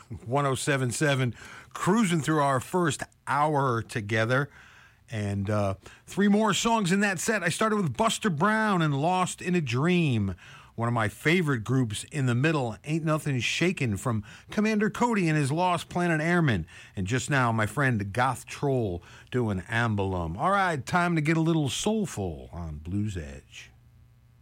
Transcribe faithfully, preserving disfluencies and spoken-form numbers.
one oh seven point seven, cruising through our first hour together. And uh, three more songs in that set. I started with Buster Brown and Lost in a Dream. One of my favorite groups in the middle, Ain't Nothing Shakin' from Commander Cody and his Lost Planet Airmen. And just now, my friend Goth Troll doing Ambulum. All right, time to get a little soulful on Blues Edge.